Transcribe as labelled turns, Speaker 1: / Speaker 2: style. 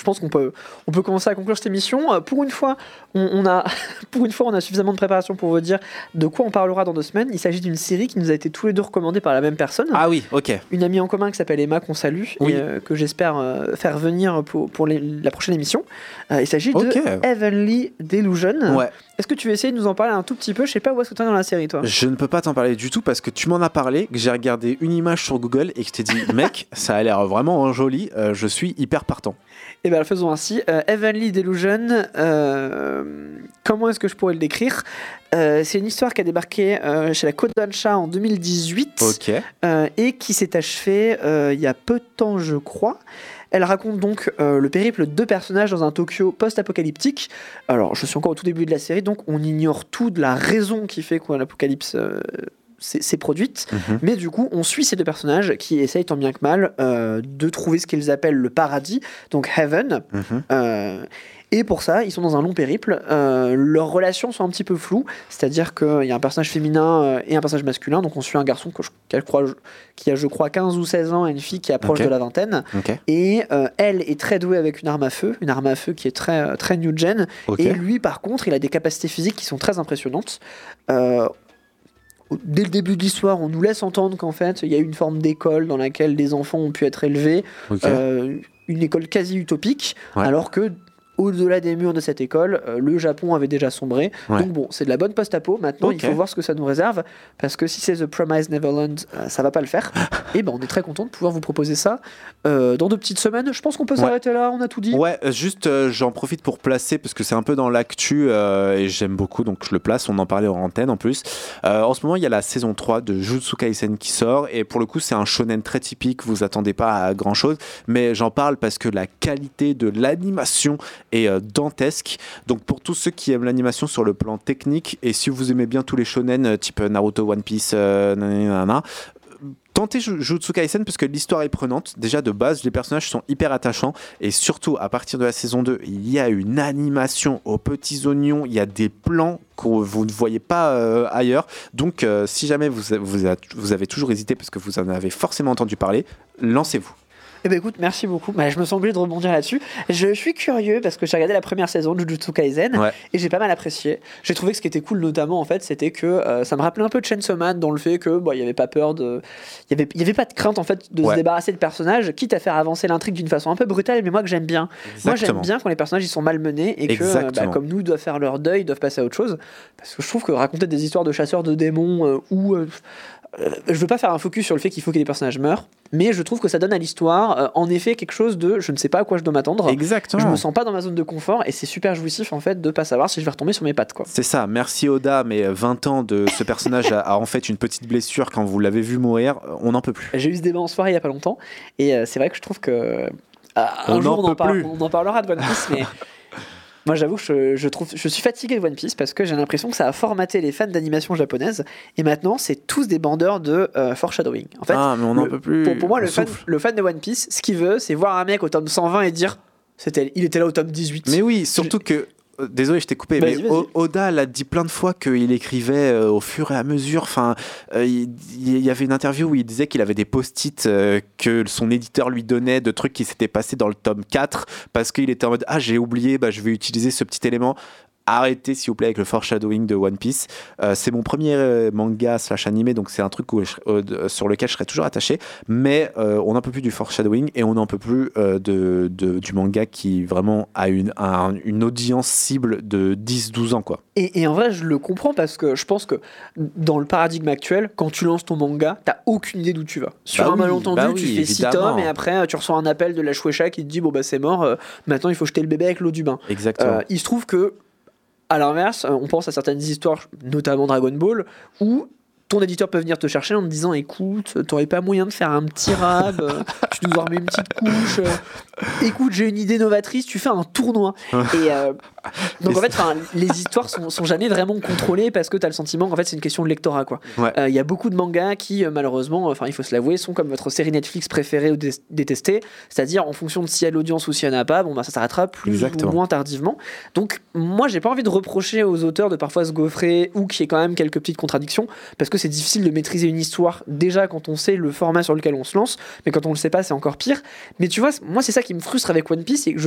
Speaker 1: pense qu'on peut commencer à conclure cette émission. Pour une fois, on a suffisamment de préparation pour vous dire de quoi on parlera dans 2 semaines. Il s'agit d'une série qui nous a été tous les deux recommandée par la même personne.
Speaker 2: Ah oui, ok.
Speaker 1: Une amie en commun qui s'appelle Emma, qu'on salue,
Speaker 2: Oui.
Speaker 1: et que j'espère faire venir pour la prochaine émission. Il s'agit de Heavenly Delusion.
Speaker 2: Ouais.
Speaker 1: Est-ce que tu veux essayer de nous en parler un tout petit peu? Je sais pas où est-ce que tu es dans la série, toi.
Speaker 2: Je ne peux pas t'en parler du tout parce que tu m'en as parlé, que j'ai regardé une image sur Google et que je t'ai dit, mec, ça a l'air vraiment joli, je suis hyper partant.
Speaker 1: Eh bien, faisons ainsi. Heavenly Delusion, comment est-ce que je pourrais le décrire? C'est une histoire qui a débarqué chez la Kodansha en 2018 et qui s'est achevée il y a peu de temps, je crois. Elle raconte donc le périple de 2 personnages dans un Tokyo post-apocalyptique. Alors, je suis encore au tout début de la série, donc on ignore tout de la raison qui fait que l'apocalypse s'est produite. Mais du coup, on suit ces 2 personnages qui essayent tant bien que mal de trouver ce qu'ils appellent le paradis, donc Heaven. Et pour ça, ils sont dans un long périple. Leurs relations sont un petit peu floues, c'est-à-dire qu'il y a un personnage féminin et un personnage masculin. Donc on suit un garçon qui a, je crois, 15 ou 16 ans et une fille qui approche de la vingtaine. Et elle est très douée avec une arme à feu qui est très, très new gen. Et lui, par contre, il a des capacités physiques qui sont très impressionnantes. Dès le début de l'histoire, on nous laisse entendre qu'en fait, il y a une forme d'école dans laquelle les enfants ont pu être élevés. Une école quasi utopique, alors que au-delà des murs de cette école, le Japon avait déjà sombré. Donc bon, c'est de la bonne post-apo. Maintenant, il faut voir ce que ça nous réserve, parce que si c'est The Promised Neverland, ça va pas le faire. Et ben, on est très content de pouvoir vous proposer ça dans 2 petites semaines. Je pense qu'on peut s'arrêter là, on a tout dit. Ouais,
Speaker 2: juste j'en profite pour placer, parce que c'est un peu dans l'actu et j'aime beaucoup, donc je le place, on en parlait en antenne en plus. En ce moment, il y a la saison 3 de Jujutsu Kaisen qui sort, et pour le coup, c'est un shonen très typique, vous attendez pas à grand-chose, mais j'en parle parce que la qualité de l'animation et dantesque. Donc pour tous ceux qui aiment l'animation sur le plan technique, et si vous aimez bien tous les shonen type Naruto, One Piece, tentez Jujutsu Kaisen parce que l'histoire est prenante. Déjà de base, les personnages sont hyper attachants, et surtout à partir de la saison 2, il y a une animation aux petits oignons, il y a des plans que vous ne voyez pas ailleurs. Donc si jamais vous avez toujours hésité parce que vous en avez forcément entendu parler, lancez-vous.
Speaker 1: Eh ben écoute, merci beaucoup. Je me sens obligé de rebondir là-dessus. Je suis curieux parce que j'ai regardé la première saison de Jujutsu Kaisen et j'ai pas mal apprécié. J'ai trouvé que ce qui était cool notamment en fait, c'était que ça me rappelait un peu de Chainsaw Man dans le fait que il y avait pas peur de, il y avait pas de crainte en fait de se débarrasser de personnages, quitte à faire avancer l'intrigue d'une façon un peu brutale, mais moi que j'aime bien. Moi j'aime bien quand les personnages ils sont malmenés et que comme nous ils doivent faire leur deuil, ils doivent passer à autre chose. Parce que je trouve que raconter des histoires de chasseurs de démons je veux pas faire un focus sur le fait qu'il faut que les personnages meurent, mais je trouve que ça donne à l'histoire en effet quelque chose de je ne sais pas à quoi je dois m'attendre.
Speaker 2: Exactement.
Speaker 1: Je me sens pas dans ma zone de confort et c'est super jouissif en fait de pas savoir si je vais retomber sur mes pattes, quoi.
Speaker 2: C'est ça, merci Oda, mais 20 ans de ce personnage a en fait une petite blessure quand vous l'avez vu mourir, on n'en peut plus.
Speaker 1: J'ai eu ce débat en soirée il y a pas longtemps et c'est vrai que je trouve que un jour on en parlera de One Piece, mais moi j'avoue que je suis fatigué de One Piece parce que j'ai l'impression que ça a formaté les fans d'animation japonaise et maintenant c'est tous des bandeurs de foreshadowing. En fait,
Speaker 2: mais on n'en peut plus.
Speaker 1: Pour moi, le fan de One Piece, ce qu'il veut, c'est voir un mec au tome 120 et dire il était là au tome 18.
Speaker 2: Mais oui, surtout que désolé, je t'ai coupé, mais Oda l'a dit plein de fois qu'il écrivait au fur et à mesure. Enfin, il y avait une interview où il disait qu'il avait des post-it que son éditeur lui donnait de trucs qui s'étaient passés dans le tome 4 parce qu'il était en mode j'ai oublié, je vais utiliser ce petit élément. Arrêtez s'il vous plaît avec le foreshadowing de One Piece. C'est mon premier manga / animé, donc c'est un truc sur lequel je serais toujours attaché, mais on n'en peut plus du foreshadowing et on n'en peut plus du manga qui vraiment a une audience cible de 10-12 ans, quoi.
Speaker 1: Et en vrai je le comprends parce que je pense que dans le paradigme actuel, quand tu lances ton manga, t'as aucune idée d'où tu vas. Sur un malentendu, tu fais 6 tomes et après tu reçois un appel de la Shueisha qui te dit c'est mort, maintenant il faut jeter le bébé avec l'eau du bain.
Speaker 2: Exactement.
Speaker 1: Il se trouve que à l'inverse, on pense à certaines histoires, notamment Dragon Ball, où ton éditeur peut venir te chercher en te disant écoute, t'aurais pas moyen de faire un petit rab, tu nous en remets une petite couche, écoute, j'ai une idée novatrice, tu fais un tournoi. Et donc en fait, les histoires sont jamais vraiment contrôlées parce que t'as le sentiment qu'en fait c'est une question de lectorat, quoi. Y a beaucoup de mangas qui malheureusement, il faut se l'avouer, sont comme votre série Netflix préférée ou détestée, c'est-à-dire en fonction de si y a l'audience ou s'il y en a pas, ça s'arrêtera plus ou moins tardivement. Donc moi j'ai pas envie de reprocher aux auteurs de parfois se gaufrer ou qu'il y ait quand même quelques petites contradictions parce que c'est difficile de maîtriser une histoire déjà quand on sait le format sur lequel on se lance, mais quand on le sait pas c'est encore pire. Mais tu vois, moi c'est ça qui me frustre avec One Piece, c'est que